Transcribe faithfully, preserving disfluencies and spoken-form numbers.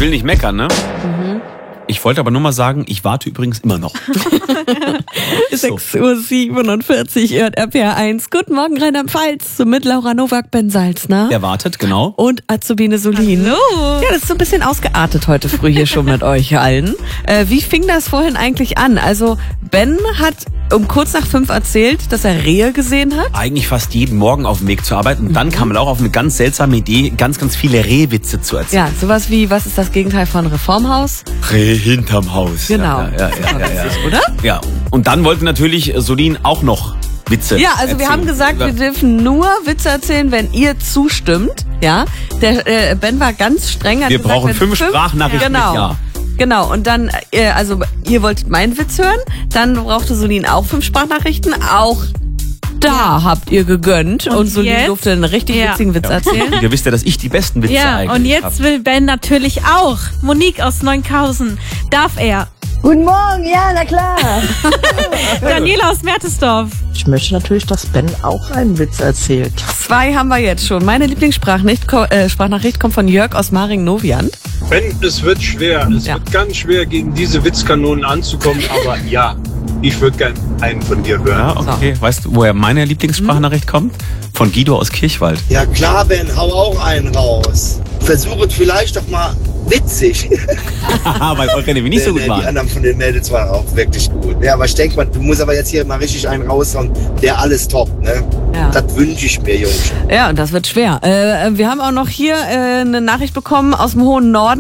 will nicht meckern, ne? Mhm. Ich wollte aber nur mal sagen, ich warte übrigens immer noch. Ist so. sechs Uhr siebenundvierzig, ihr hört R P R eins. Guten Morgen, Rheinland-Pfalz. Mit Laura Nowak, Ben Salzner. Er wartet, genau. Und Azubine Solin. Hallo. Ja, das ist so ein bisschen ausgeartet heute früh hier schon mit euch allen. Äh, wie fing das vorhin eigentlich an? Also Ben hat um kurz nach fünf erzählt, dass er Rehe gesehen hat. Eigentlich fast jeden Morgen auf dem Weg zur Arbeit. Und dann Mhm. kam man auch auf eine ganz seltsame Idee, ganz, ganz viele Rehwitze zu erzählen. Ja, sowas wie, was ist das Gegenteil von Reformhaus? Reh hinterm Haus. Genau. Ja, ja, ja, ja, ja. Oder? Ja, und dann wollte natürlich Solin auch noch Witze Ja, also wir erzählen. haben gesagt, wir dürfen nur Witze erzählen, wenn ihr zustimmt. Ja, der äh, Ben war ganz streng. Hat Wir gesagt, brauchen wenn fünf Sprachnachrichten Genau. mit Ja. Genau, und dann, äh, also ihr wolltet meinen Witz hören, dann brauchte Solin auch fünf Sprachnachrichten. Auch da habt ihr gegönnt und, Und Solin jetzt? durfte einen richtig Ja. witzigen Witz erzählen. Und ihr wisst ja, dass ich die besten Witze Ja, eigentlich und jetzt habe. will Ben natürlich auch. Monique aus Neunkausen. Darf er? Guten Morgen, ja, na klar. Daniela aus Mertesdorf. Ich möchte natürlich, dass Ben auch einen Witz erzählt. Zwei haben wir jetzt schon. Meine Lieblingssprachnachricht ko- äh, Sprachnachricht kommt von Jörg aus Maring-Noviand. Ben, es wird schwer. Es Ja. wird ganz schwer, gegen diese Witzkanonen anzukommen. Aber ja, ich würde gern einen von dir hören. Ja, okay. Weißt du, woher meine Lieblingssprachnachricht kommt? Von Guido aus Kirchwald. Ja klar, Ben, hau auch einen raus. Versuch es vielleicht doch mal witzig. Weil eure nämlich nicht so Nee, gut nee, Die waren. anderen von den Mädels waren auch wirklich gut. Ja, aber ich denke mal, du musst aber jetzt hier mal richtig einen raushauen, der alles toppt, ne? Ja. Das wünsche ich mir, Jungs. Ja, und das wird schwer. Äh, wir haben auch noch hier äh, eine Nachricht bekommen aus dem hohen Norden.